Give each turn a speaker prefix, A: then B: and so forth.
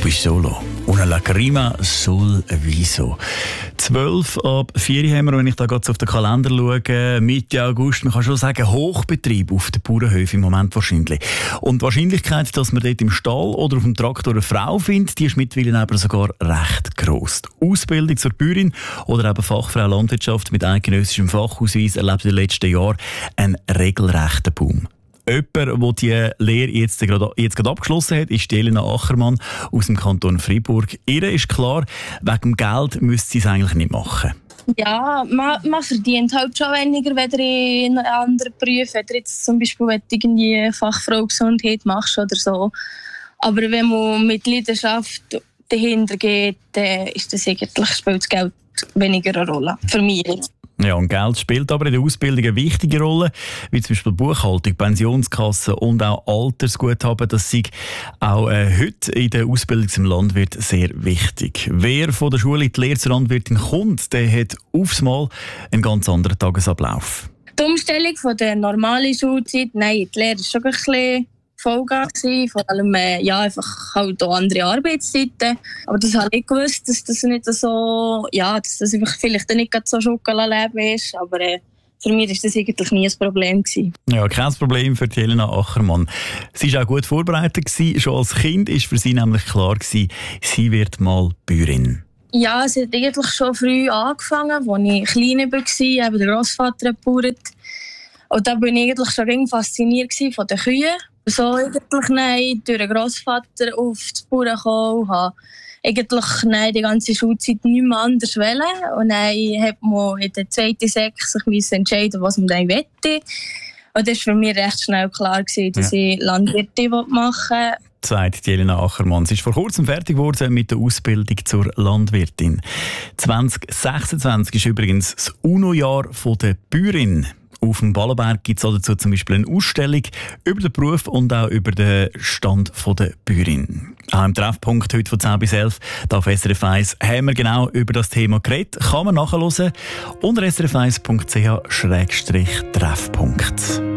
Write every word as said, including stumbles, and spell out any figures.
A: bist solo. Una lacrima sul viso. zwölf ab vier haben wir, wenn ich da gerade auf den Kalender schaue, Mitte August, man kann schon sagen, Hochbetrieb auf den Bauernhöfen im Moment wahrscheinlich. Und die Wahrscheinlichkeit, dass man dort im Stall oder auf dem Traktor eine Frau findet, die ist mittlerweile aber sogar recht gross. Die Ausbildung zur Bäuerin oder eben Fachfrau Landwirtschaft mit eidgenössischem Fachausweis erlebt in den letzten Jahren einen regelrechten Boom. Jemand, der die Lehre jetzt gerade, jetzt gerade abgeschlossen hat, ist Elena Achermann aus dem Kanton Freiburg. Ihr ist klar, wegen dem Geld müsste sie es eigentlich nicht machen.
B: Ja, man, man verdient halt schon weniger, wenn in einem anderen Beruf, wenn du jetzt zum Beispiel irgendwie Fachfrau Gesundheit machst oder so. Aber wenn man mit Leidenschaft dahinter geht, dann ist das eigentlich, spielt das Geld weniger eine Rolle. Für mich jetzt.
A: Ja, und Geld spielt aber in der Ausbildung eine wichtige Rolle, wie zum Beispiel Buchhaltung, Pensionskasse und auch Altersguthaben. Das ist auch äh, heute in der Ausbildung zum Landwirt sehr wichtig. Wer von der Schule in die Lehre zur Landwirtin kommt, der hat aufs Mal einen ganz anderen Tagesablauf.
B: Die Umstellung von der normalen Schulzeit, nein, die Lehre war schon ein bisschen Vollgas, vor allem äh, ja, einfach halt auch andere Arbeitszeiten. Aber das habe ich gewusst, dass das nicht so, ja, dass das einfach vielleicht nicht so Schokoladleben ist. Aber äh, für mich war das eigentlich nie ein Problem gewesen. Ja,
A: kein Problem für Elena Achermann. Sie war auch gut vorbereitet gewesen. Schon als Kind war für sie nämlich klar gewesen, sie wird mal Bäuerin.
B: Ja, sie hat eigentlich schon früh angefangen, als ich klein war, eben der Grossvater hat gebaut. Und da war ich eigentlich schon fasziniert von den Kühen. So eigentlich nein, durch den Grossvater auf die Bauern gekommen, habe eigentlich nein, die ganze Schulzeit nicht mehr anders wollen. Und dann hat man in der zweiten Sechs sich entscheiden, was man dann wollte. Und das war für mich recht schnell klar gewesen, dass ja. ich Landwirtin machen will.
A: Sagt Elena Achermann. Sie ist vor kurzem fertig geworden mit der Ausbildung zur Landwirtin. zwanzig sechsundzwanzig ist übrigens das UNO-Jahr der Bäuerin. Auf dem Ballenberg gibt es dazu zum Beispiel eine Ausstellung über den Beruf und auch über den Stand der Bäuerin. Auch im Treffpunkt heute von zehn bis elf auf S R F eins haben wir genau über das Thema geredet. Kann man nachhören unter s r f eins punkt c h Treffpunkt.